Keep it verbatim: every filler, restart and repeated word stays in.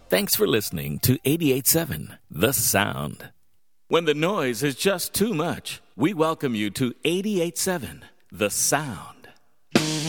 Thanks for listening to eighty-eight point seven The Sound. When the noise is just too much, we welcome you to eighty-eight point seven The Sound.